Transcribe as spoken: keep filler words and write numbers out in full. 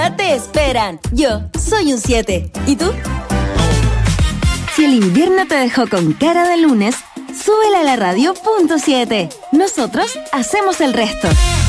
Te esperan. Yo soy un siete. ¿Y tú? Si el invierno te dejó con cara de lunes, súbela a la radio punto siete. Nosotros hacemos el resto.